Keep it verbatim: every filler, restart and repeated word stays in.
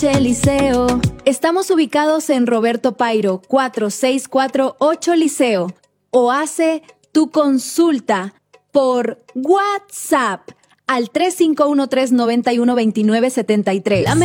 H Liceo. Estamos ubicados en Roberto Pairo, cuatro seis cuatro ocho Liceo. O hace tu consulta por WhatsApp al tres cinco uno tres, nueve uno dos nueve siete tres.